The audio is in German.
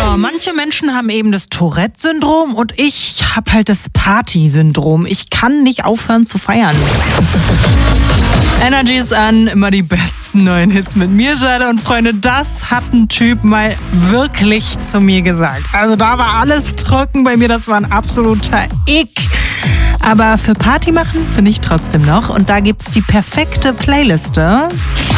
Manche Menschen haben eben das Tourette-Syndrom und ich habe halt das Party-Syndrom. Ich kann nicht aufhören zu feiern. Energy ist an, immer die besten neuen Hits mit mir, Jade. Und Freunde, das hat ein Typ mal wirklich zu mir gesagt. Also da war alles trocken bei mir, das war ein absoluter Ick. Aber für Party machen bin ich trotzdem noch. Und da gibt's die perfekte Playliste.